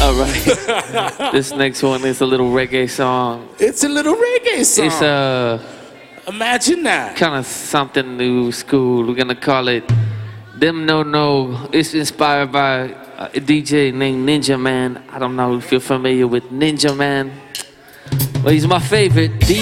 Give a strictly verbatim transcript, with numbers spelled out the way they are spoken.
All right. This next one is a little reggae song. It's a little reggae song. It's uh, Imagine that. kind of something new school. We're gonna call it Them No No. It's inspired by a D J named Ninja Man. I don't know if you're familiar with Ninja Man, but he's my favorite. D